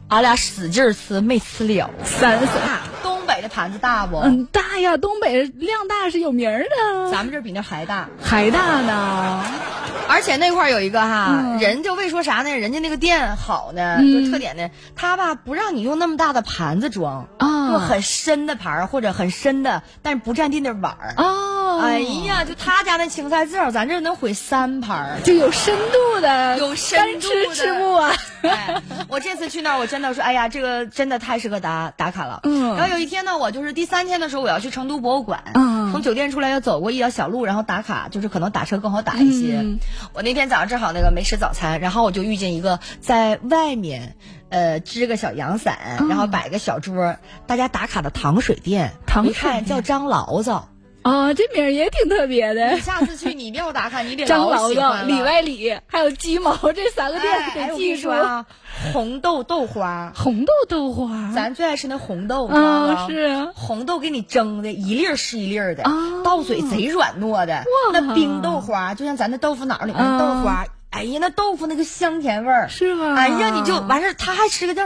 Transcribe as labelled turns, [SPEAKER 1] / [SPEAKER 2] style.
[SPEAKER 1] 俺俩使劲吃没吃了。
[SPEAKER 2] 3岁。
[SPEAKER 1] 东北的盘子大不？
[SPEAKER 2] 大呀，东北量大是有名的。
[SPEAKER 1] 咱们这比那还大，
[SPEAKER 2] 还大呢。
[SPEAKER 1] 而且那块儿有一个人就为说啥呢？人家那个店好呢，就特点呢，他吧不让你用那么大的盘子装用很深的盘或者很深的，但是不占地的碗哎呀，就他家那青菜至少咱这能毁3盘，
[SPEAKER 2] 就有深度的，
[SPEAKER 1] 有深度的
[SPEAKER 2] 吃不完。
[SPEAKER 1] 我这次去那儿，我真的说，哎呀，这个真的太适合打卡了。然后有一天呢，我就是第3天的时候，我要去成都博物馆，从酒店出来要走过一条小路，然后打卡，就是可能打车更好打一些。我那天早上正好那个没吃早餐，然后我就遇见一个在外面支个小阳伞，然后摆个小桌，大家打卡的糖水店，一看叫张醪糟。
[SPEAKER 2] 这名儿也挺特别的。
[SPEAKER 1] 你下次去你一定要打卡，你得
[SPEAKER 2] 张醪
[SPEAKER 1] 糟、
[SPEAKER 2] 里外里还有鸡毛这3个店得记住
[SPEAKER 1] 啊。红豆豆花，
[SPEAKER 2] 咱
[SPEAKER 1] 最爱吃那红豆
[SPEAKER 2] 是
[SPEAKER 1] 红豆给你蒸的一粒儿是一粒儿的，到嘴贼软糯的。那冰豆花就像咱那豆腐脑里面的豆花，哎呀，那豆腐那个香甜味儿
[SPEAKER 2] 是吧？
[SPEAKER 1] 哎呀，你就完事儿，他还吃个叫